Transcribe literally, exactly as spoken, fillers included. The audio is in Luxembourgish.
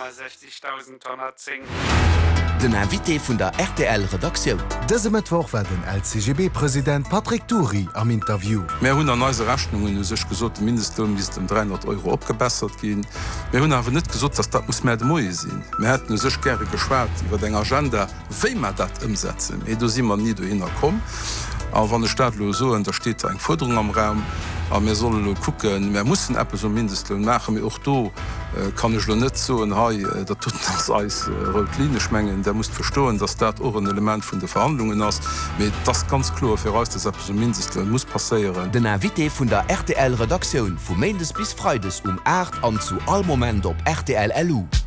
sechzigtausend Tonner Zink. Den Invité vun der R T L-Redaktion. Dëse Mittwoch war den L C G B-Präsident Patrick Turi am Interview. Mehr hun an neuse Rechnungen sech gesot Mindestlohn bis dem dreihundert Euro opgebessert gin. Mehr hun awer net gesot, dass dat muss mehr de Moie sinn. Mer het sech gerne geschwert iwwer deng Agenda, wéi man dat umsetzen. E do si man nie do hinnnerkom. Aber wann der Staatlo so da steht eng Forderung am Raum, a mir soll gucken, mir muss App so Mindestlohn machen mir auch do äh, kann ich net so hey, äh, da tut das Eis äh, klinisch mengen, der muss verstohlen, dass dat auch ein Element von der Verhandlungen ass mit das ganz klar voraus, dass so Mindestlohn muss passieren. Den Invité vun der R T L-Redaktion vu Mendes bis Freides um acht an zu all Moment op R T L L U.